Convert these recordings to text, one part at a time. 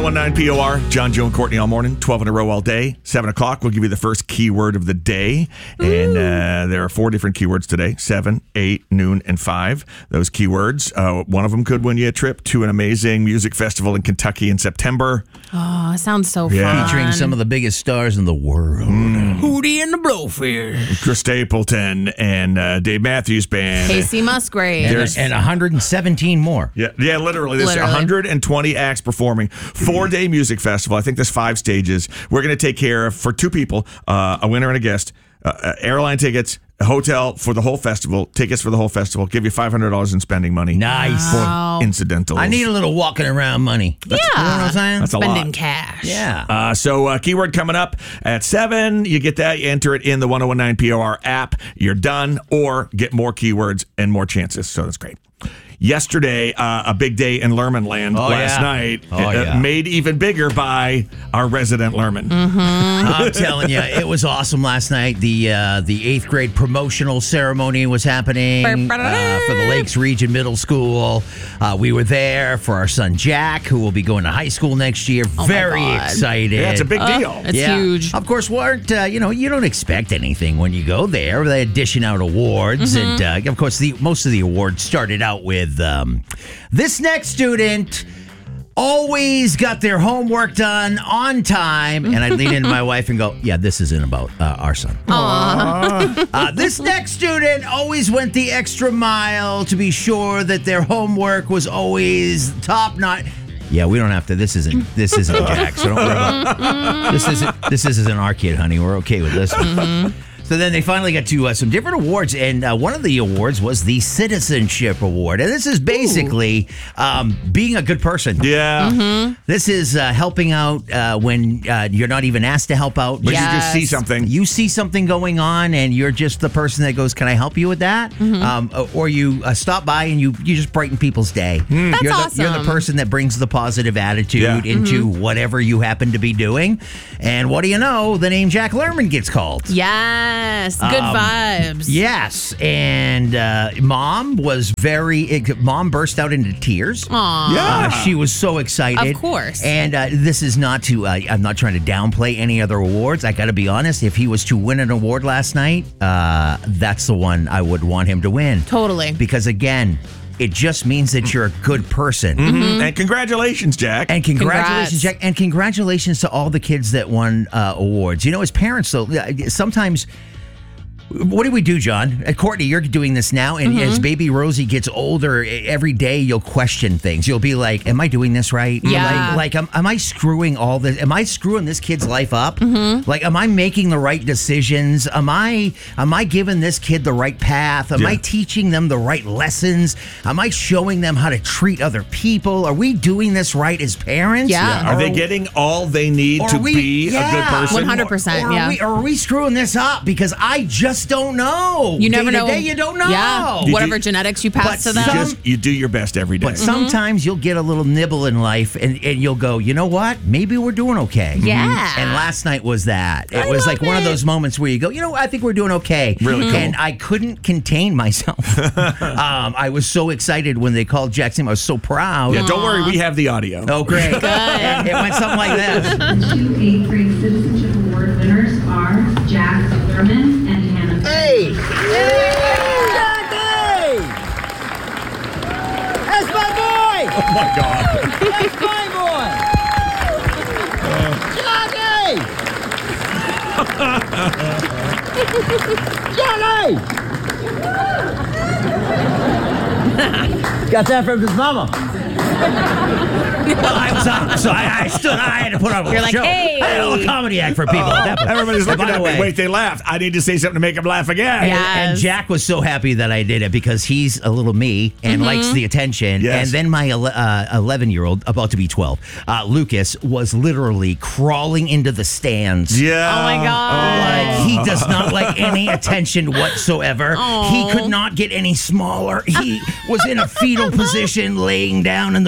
19 POR, John, Joe, and Courtney all morning, 12 in a row all day. 7 o'clock, we'll give you the first keyword of the day. And there are 4 different keywords today, 7, 8, noon, and 5. Those keywords, one of them could win you a trip to an amazing music festival in Kentucky in September. Oh, it sounds so fun. Featuring some of the biggest stars in the world. Hootie and the Blowfish. Chris Stapleton and Dave Matthews Band. Casey Musgrave. And 117 more. Yeah, literally. There's 120 acts performing. 4-day music festival. I think there's 5 stages. We're going to take care of, for 2 people, a winner and a guest, airline tickets, a hotel for the whole festival, tickets for the whole festival, give you $500 in spending money. Nice. For incidentals. I need a little walking around money. Yeah. You know what I'm saying? That's a Spending lot. cash. Yeah. So keyword coming up at 7. You get that. You enter it in the 1019 POR app. You're done. Or get more keywords and more chances. So that's great. Yesterday, a big day in Lerman land last night, made even bigger by our resident Lerman. I'm telling you, it was awesome last night. The 8th grade promotional ceremony was happening for the Lakes Region Middle School. We were there for our son Jack, who will be going to high school next year. Very excited. Yeah, it's a big deal. It's huge. Of course, you don't expect anything when you go there. They dishing out awards, and of course, most of the awards started out with this next student always got their homework done on time. And I lean into my wife and go, yeah, this isn't about our son. This next student always went the extra mile to be sure that their homework was always top notch. Yeah, we don't have to. This isn't Jack. So don't worry about this isn't our kid, honey. We're okay with this one. So then they finally got to some different awards, and one of the awards was the Citizenship Award. And this is basically being a good person. Yeah. This is helping out when you're not even asked to help out. But you just see something. You see something going on, and you're just the person that goes, can I help you with that? Or you stop by and you just brighten people's day. That's You're the awesome. person that brings the positive attitude into whatever you happen to be doing. And what do you know? The name Jack Lerman gets called. Yes. Good vibes. Yes, and Mom burst out into tears. Aw. Yeah. She was so excited. Of course. And this is not to, I'm not trying to downplay any other awards. I got to be honest, if he was to win an award last night, that's the one I would want him to win. Totally. Because again, it just means that you're a good person. And congratulations, Jack. And congratulations, Congrats. Jack. And congratulations to all the kids that won awards. You know, as parents, though, sometimes... What do we do, John? Courtney, you're doing this now, and as baby Rosie gets older, every day you'll question things. You'll be like, am I doing this right? Yeah. Like am I screwing all this? Am I screwing this kid's life up? Like, am I making the right decisions? Am I giving this kid the right path? Am I teaching them the right lessons? Am I showing them how to treat other people? Are we doing this right as parents? Yeah. Are they getting all they need to be a good person? 100%. Or are we screwing this up? Because I just don't know. You never Day to know. day, you don't know. Yeah. Whatever genetics you pass to them. You do your best every day. But sometimes you'll get a little nibble in life and you'll go, you know what? Maybe we're doing okay. Yeah. And last night was that. It was like one of those moments where you go, you know, I think we're doing okay. Really cool. And I couldn't contain myself. I was so excited when they called Jack's name. I was so proud. Yeah, don't worry, we have the audio. Oh, great. Good. It went something like this. The 2 8th grade Citizenship Award winners are Jack Lerman and Hannah. Hey! Jackie! That's my boy! Oh my God. That's my boy! Jackie! Got that from his mama. Well, I was up, so I stood. I had to put on a little You're like, show. hey. I had a little comedy act for people at that point. Everybody's But looking by at the me. way- Wait, they laughed. I need to say something to make them laugh again. Yeah. And Jack was so happy that I did it because he's a little me and likes the attention. Yes. And then my 11-year-old, about to be 12, Lucas, was literally crawling into the stands. Yeah. Oh, my God. Like, he does not like any attention whatsoever. He could not get any smaller. He was in a fetal position laying down in the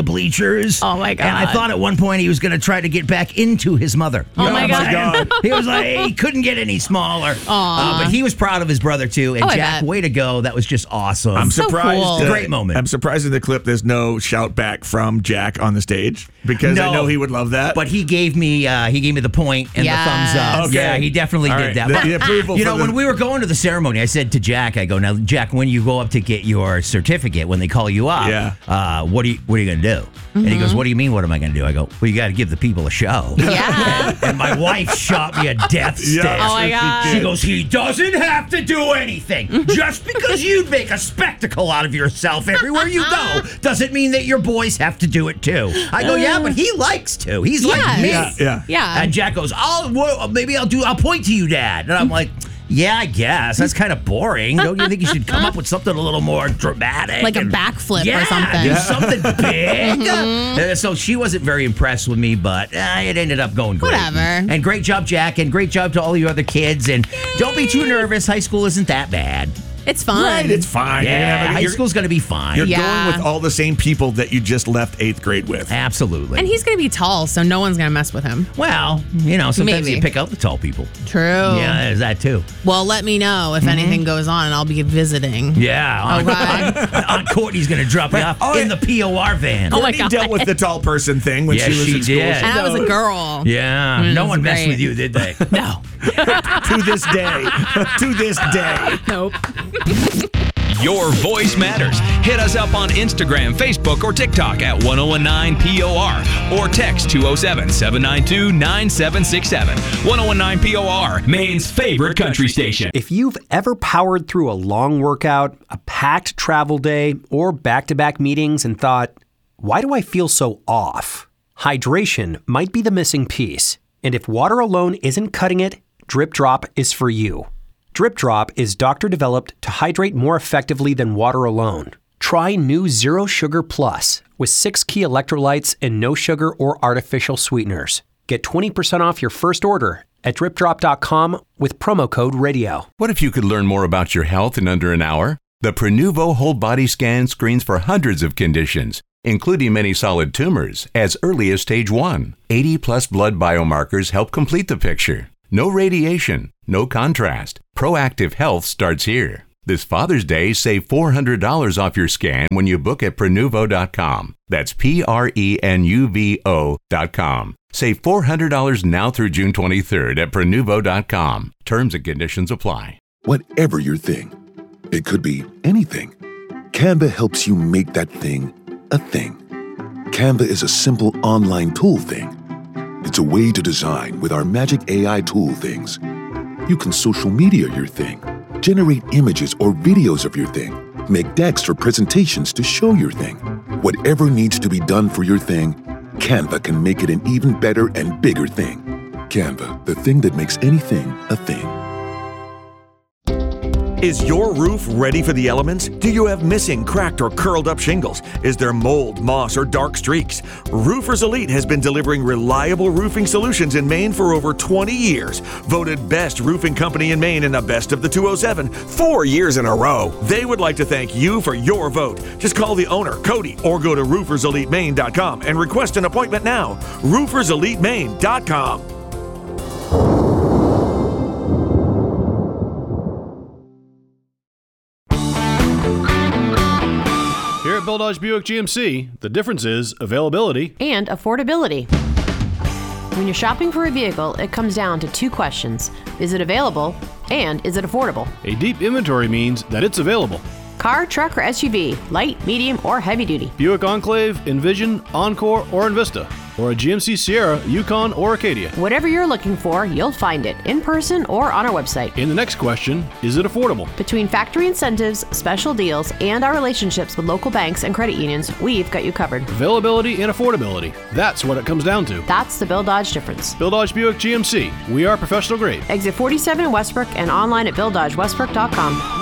the bleachers. Oh, my God. And I thought at one point he was going to try to get back into his mother. Oh, my God. He was like, he couldn't get any smaller. But he was proud of his brother, too. And I Jack, bet. way to go. That was just awesome. I'm So surprised. cool. Great moment. I'm surprised in the clip there's no shout back from Jack on the stage because I No. know he would love that. But he gave me the point and Yes. the thumbs up. Okay. Yeah, he definitely All did right. that. The- But, the approval you for know, the- when we were going to the ceremony, I said to Jack, I go, now, Jack, when you go up to get your certificate, when they call you up, what are you going to do? And he goes, what do you mean, what am I going to do? I go, well, you got to give the people a show. Yeah. And my wife shot me a death stare. Oh, my God. She goes, he doesn't have to do anything. Just because you make a spectacle out of yourself everywhere you go doesn't mean that your boys have to do it too. I go, yeah, but he likes to. He's like me. Yeah. And Jack goes, I'll point to you, Dad. And I'm like, yeah, I guess. That's kind of boring. Don't you think you should come up with something a little more dramatic? Like a and- backflip yeah, or something. do something big. So she wasn't very impressed with me, but it ended up going great. Whatever. And great job, Jack, and great job to all you other kids. And don't be too nervous. High school isn't that bad. It's fun. Right, it's fine. Yeah, high You're- school's going to be fine. You're Yeah. going with all the same people that you just left 8th grade with. Absolutely. And he's going to be tall, so no one's going to mess with him. well, sometimes Maybe. you pick out the tall people. True. Yeah, there's that too. Well, let me know if anything goes on, and I'll be visiting. Yeah. Okay. Aunt Courtney's going to drop you off in the POR van. Oh, my Courtney God. dealt with the tall person thing when Yes, she was she in school. did. She And I was a knows. girl. Yeah. No It one was messed great. with you, did they? No. To this day. To this day. Nope. Your voice matters. Hit us up on Instagram, Facebook, or TikTok at 1019POR or text 207-792-9767. 1019POR, Maine's favorite country station. If you've ever powered through a long workout, a packed travel day, or back-to-back meetings and thought, why do I feel so off? Hydration might be the missing piece. And if water alone isn't cutting it, Drip Drop is for you. Drip Drop is doctor-developed to hydrate more effectively than water alone. Try new Zero Sugar Plus with 6 key electrolytes and no sugar or artificial sweeteners. Get 20% off your first order at dripdrop.com with promo code RADIO. What if you could learn more about your health in under an hour? The Prenuvo whole body scan screens for hundreds of conditions, including many solid tumors, as early as stage 1. 80-plus blood biomarkers help complete the picture. No radiation, no contrast. Proactive health starts here. This Father's Day, save $400 off your scan when you book at Prenuvo.com. That's Prenuvo.com. Save $400 now through June 23rd at Prenuvo.com. Terms and conditions apply. Whatever your thing, it could be anything. Canva helps you make that thing a thing. Canva is a simple online tool thing. It's a way to design with our magic AI tool things. You can social media your thing, generate images or videos of your thing, make decks or presentations to show your thing. Whatever needs to be done for your thing, Canva can make it an even better and bigger thing. Canva, the thing that makes anything a thing. Is your roof ready for the elements? Do you have missing, cracked, or curled up shingles? Is there mold, moss, or dark streaks? Roofers Elite has been delivering reliable roofing solutions in Maine for over 20 years. Voted best roofing company in Maine in the Best of the 207 4 years in a row. They would like to thank you for your vote. Just call the owner, Cody, or go to rooferselitemaine.com and request an appointment now. rooferselitemaine.com. Here at Bill Dodge Buick GMC, the difference is availability and affordability. When you're shopping for a vehicle, it comes down to 2 questions. Is it available? And is it affordable? A deep inventory means that it's available. Car, truck, or SUV, light, medium, or heavy duty. Buick Enclave, Envision, Encore, or Envista. Or a GMC Sierra, Yukon, or Acadia. Whatever you're looking for, you'll find it in person or on our website. In the next question, is it affordable? Between factory incentives, special deals, and our relationships with local banks and credit unions, we've got you covered. Availability and affordability. That's what it comes down to. That's the Bill Dodge difference. Bill Dodge Buick GMC. We are professional grade. Exit 47 in Westbrook and online at BillDodgeWestbrook.com.